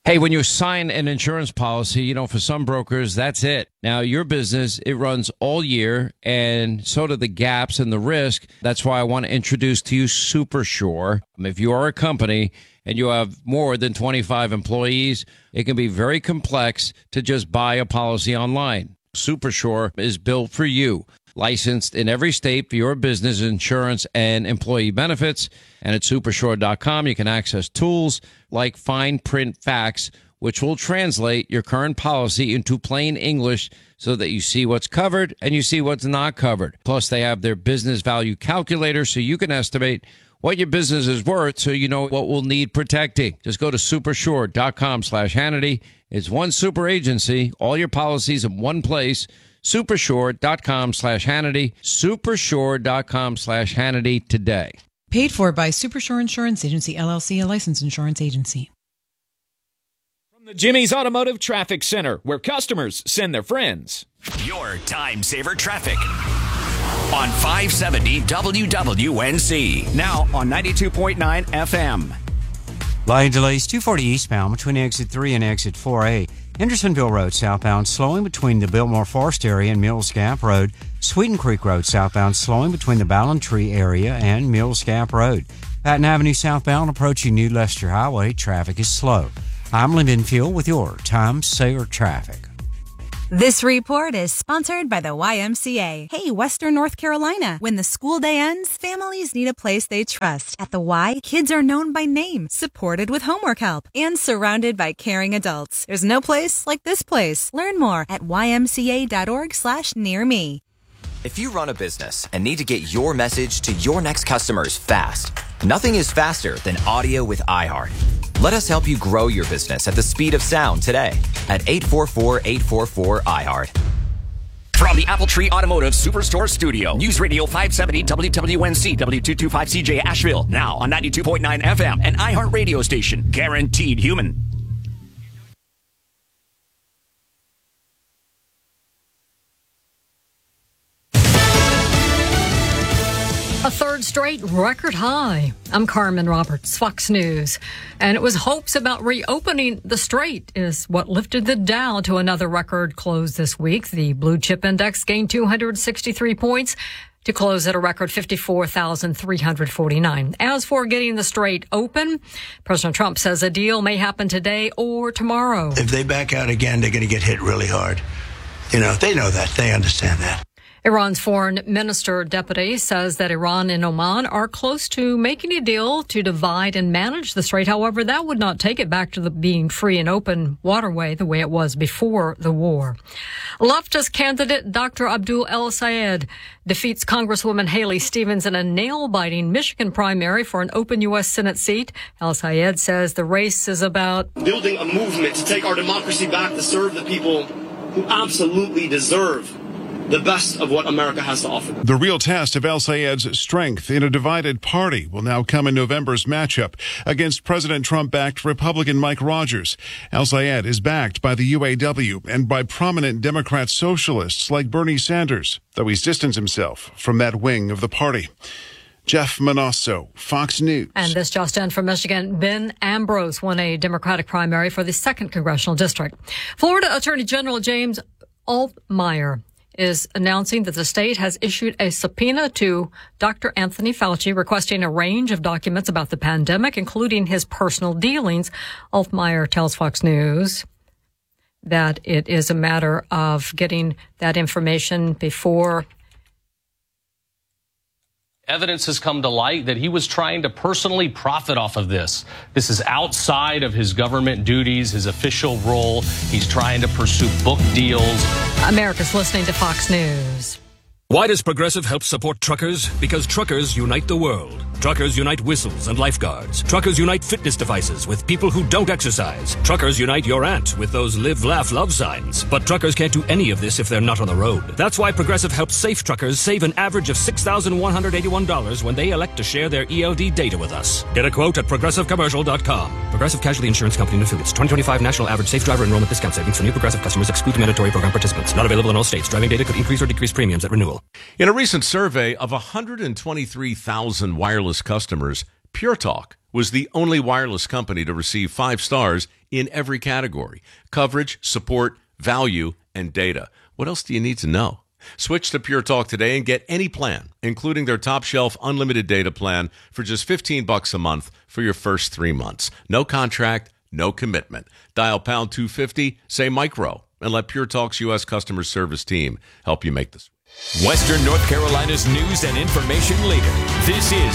Hey, when you sign an insurance policy, for some brokers, that's it. Now, your business, it runs all year, and so do the gaps and the risk. That's why I want to introduce to you SuperSure. If you are a company and you have more than 25 employees, it can be very complex to just buy a policy online. SuperSure is built for you. Licensed in every state for your business insurance and employee benefits. And at supersure.com, you can access tools like fine print facts, which will translate your current policy into plain English so that you see what's covered and you see what's not covered. Plus, they have their business value calculator so you can estimate what your business is worth so you know what will need protecting. Just go to supersure.com/Hannity. It's one super agency, all your policies in one place. Supersure.com/Hannity. Supersure.com/Hannity today. Paid for by Supersure Insurance Agency, LLC, a licensed insurance agency. From the Jimmy's Automotive Traffic Center, where customers send their friends. Your time saver traffic on 570 WWNC. Now on 92.9 FM. Line delays 240 eastbound between exit 3 and exit 4A. Hendersonville Road southbound slowing between the Biltmore Forest area and Mills Gap Road. Sweeten Creek Road southbound slowing between the Ballantree area and Mills Gap Road. Patton Avenue southbound approaching New Leicester Highway. Traffic is slow. I'm Lynn Benfield with your time saver traffic. This report is sponsored by the YMCA. Hey, Western North Carolina. When the school day ends, families need a place they trust. At the Y, kids are known by name, supported with homework help, and surrounded by caring adults. There's no place like this place. Learn more at ymca.org/nearme. If you run a business and need to get your message to your next customers fast, nothing is faster than audio with iHeart. Let us help you grow your business at the speed of sound today at 844-844-iHeart. From the Apple Tree Automotive Superstore Studio, News Radio 570 WWNC, W225CJ Asheville, now on 92.9 FM, and iHeart radio station, guaranteed human. A third straight record high. I'm Carmen Roberts, Fox News. And it was hopes about reopening the strait is what lifted the Dow to another record close this week. The blue chip index gained 263 points to close at a record 54,349. As for getting the strait open, President Trump says a deal may happen today or tomorrow. If they back out again, they're going to get hit really hard. They know that. They understand that. Iran's foreign minister deputy says that Iran and Oman are close to making a deal to divide and manage the strait. However, that would not take it back to the being free and open waterway the way it was before the war. Leftist candidate Dr. Abdul El-Sayed defeats Congresswoman Haley Stevens in a nail-biting Michigan primary for an open U.S. Senate seat. El-Sayed says the race is about building a movement to take our democracy back, to serve the people who absolutely deserve the best of what America has to offer. The real test of El-Sayed's strength in a divided party will now come in November's matchup against President Trump-backed Republican Mike Rogers. El-Sayed is backed by the UAW and by prominent Democrat socialists like Bernie Sanders, though he's distanced himself from that wing of the party. Jeff Manasso, Fox News. And this just in from Michigan, Ben Ambrose won a Democratic primary for the 2nd Congressional District. Florida Attorney General James Altmaier is announcing that the state has issued a subpoena to Dr. Anthony Fauci requesting a range of documents about the pandemic, including his personal dealings. Altmaier tells Fox News that it is a matter of getting that information before evidence has come to light that he was trying to personally profit off of this. This is outside of his government duties, his official role. He's trying to pursue book deals. America's listening to Fox News. Why does Progressive help support truckers? Because truckers unite the world. Truckers unite whistles and lifeguards. Truckers unite fitness devices with people who don't exercise. Truckers unite your aunt with those live, laugh, love signs. But truckers can't do any of this if they're not on the road. That's why Progressive helps safe truckers save an average of $6,181 when they elect to share their ELD data with us. Get a quote at progressivecommercial.com. Progressive Casualty Insurance Company and Affiliates. 2025 National Average Safe Driver Enrollment Discount Savings for new Progressive customers exclude mandatory program participants. Not available in all states. Driving data could increase or decrease premiums at renewal. In a recent survey of 123,000 wireless customers, Pure Talk was the only wireless company to receive 5 stars in every category: coverage, support, value, and data. What else do you need to know? Switch to Pure Talk today and get any plan, including their top shelf unlimited data plan for just $15 a month for your first 3 months. No contract, no commitment. Dial pound 250, say micro, and let Pure Talk's U.S. customer service team help you make this. Western North Carolina's news and information leader. This is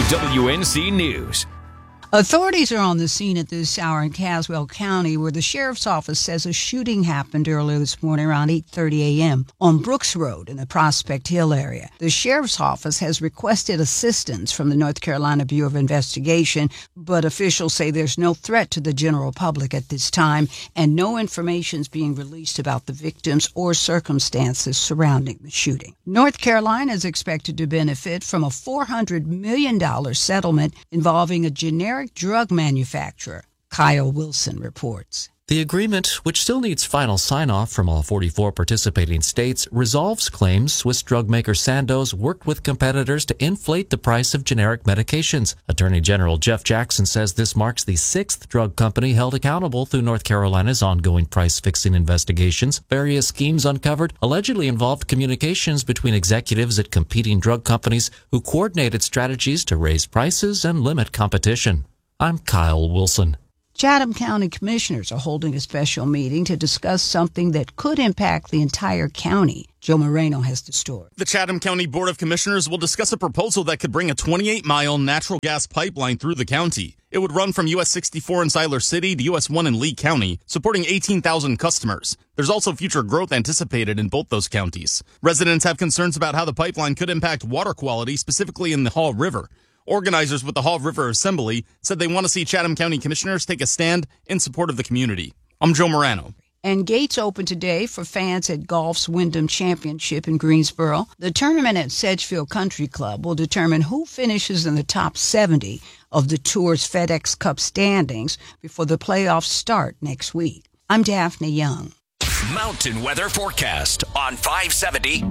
WWNC News. Authorities are on the scene at this hour in Caswell County, where the sheriff's office says a shooting happened earlier this morning around 8:30 a.m. on Brooks Road in the Prospect Hill area. The sheriff's office has requested assistance from the North Carolina Bureau of Investigation, but officials say there's no threat to the general public at this time, and no information is being released about the victims or circumstances surrounding the shooting. North Carolina is expected to benefit from a $400 million settlement involving a generic drug manufacturer. Kyle Wilson reports. The agreement, which still needs final sign-off from all 44 participating states, resolves claims Swiss drug maker Sandoz worked with competitors to inflate the price of generic medications. Attorney General Jeff Jackson says this marks the 6th drug company held accountable through North Carolina's ongoing price-fixing investigations. Various schemes uncovered allegedly involved communications between executives at competing drug companies who coordinated strategies to raise prices and limit competition. I'm Kyle Wilson. Chatham County commissioners are holding a special meeting to discuss something that could impact the entire county. Joe Moreno has the story. The Chatham County Board of Commissioners will discuss a proposal that could bring a 28-mile natural gas pipeline through the county. It would run from US 64 in Siler City to US 1 in Lee County, supporting 18,000 customers. There's also future growth anticipated in both those counties. Residents have concerns about how the pipeline could impact water quality, specifically in the Haw River. Organizers with the Haw River Assembly said they want to see Chatham County commissioners take a stand in support of the community. I'm Joe Morano. And gates open today for fans at golf's Wyndham Championship in Greensboro. The tournament at Sedgefield Country Club will determine who finishes in the top 70 of the tour's FedEx Cup standings before the playoffs start next week. I'm Daphne Young. Mountain weather forecast on 570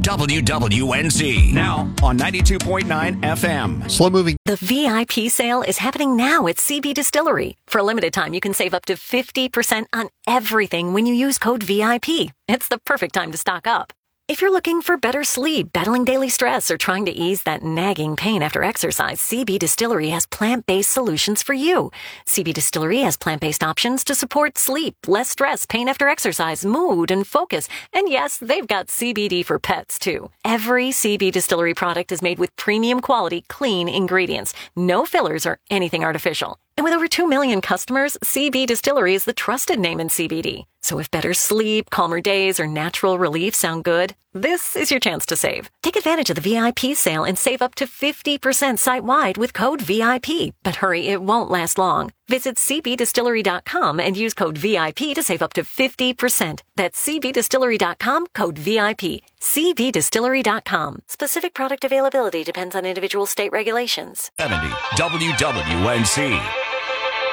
WWNZ. Now on 92.9 FM. Slow moving. The VIP sale is happening now at CB Distillery. For a limited time, you can save up to 50% on everything when you use code VIP. It's the perfect time to stock up. If you're looking for better sleep, battling daily stress, or trying to ease that nagging pain after exercise, CB Distillery has plant-based solutions for you. CB Distillery has plant-based options to support sleep, less stress, pain after exercise, mood, and focus. And yes, they've got CBD for pets, too. Every CB Distillery product is made with premium quality, clean ingredients. No fillers or anything artificial. And with over 2 million customers, CB Distillery is the trusted name in CBD. So if better sleep, calmer days, or natural relief sound good, this is your chance to save. Take advantage of the VIP sale and save up to 50% site-wide with code VIP. But hurry, it won't last long. Visit cbdistillery.com and use code VIP to save up to 50%. That's cbdistillery.com, code VIP. cbdistillery.com. Specific product availability depends on individual state regulations. 70 WWNC.